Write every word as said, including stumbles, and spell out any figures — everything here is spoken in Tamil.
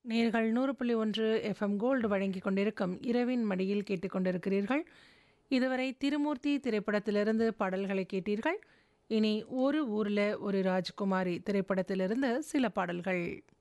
நேர்கள் நூறு புள்ளி ஒன்று எஃப்எம் கோல்டு வழங்கிக் கொண்டிருக்கும் இரவின் மடியில் கேட்டுக்கொண்டிருக்கிறீர்கள். இதுவரை திருமூர்த்தி திரைப்படத்திலிருந்து பாடல்களை கேட்டீர்கள். இனி ஒரு ஊர்ல ஒரு ராஜ்குமாரி திரைப்படத்திலிருந்து சில பாடல்கள்.